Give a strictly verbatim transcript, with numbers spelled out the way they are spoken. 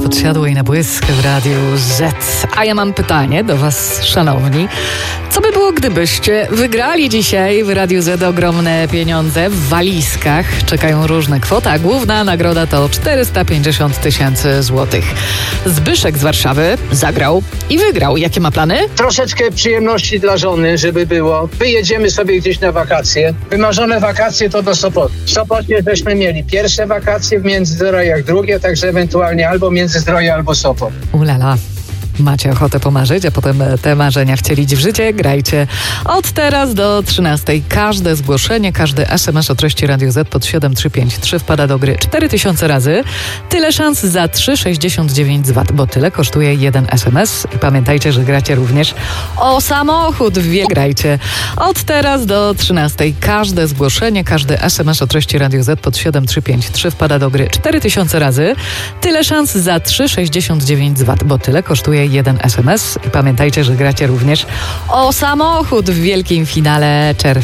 podsiadło i na błysk w Radiu Z. A ja mam pytanie do was, szanowni. Co by było, gdybyście wygrali dzisiaj w Radiu Z ogromne pieniądze w walizkach? Czekają różne kwoty, a główna nagroda to czterysta pięćdziesiąt tysięcy złotych. Zbyszek z Warszawy zagrał i wygrał. Jakie ma plany? Troszeczkę przyjemności dla żony, żeby było. Wyjedziemy sobie gdzieś na wakacje. Wymarzone wakacje to do Sopotu. W Sopocie żeśmy mieli pierwsze wakacje, w Międzyzdrojach drugie, także ewentualnie albo Międzyzdroje, albo Sopot. Ulala. Macie ochotę pomarzyć, a potem te marzenia wcielić w życie? Grajcie od teraz do trzynastej. Każde zgłoszenie, każdy es em es o treści Radio Z pod siedem trzy pięć trzy wpada do gry cztery tysiące razy. Tyle szans za trzy sześćdziesiąt dziewięć złotych, bo tyle kosztuje jeden es em es. I pamiętajcie, że gracie również o samochód. Wie, grajcie od teraz do trzynastej. Każde zgłoszenie, każdy es em es o treści Radio Z pod siedem trzy pięć trzy wpada do gry cztery tysiące razy. Tyle szans za trzy sześćdziesiąt dziewięć złotych, bo tyle kosztuje jeden es em es. I pamiętajcie, że gracie również o samochód w wielkim finale czerwca.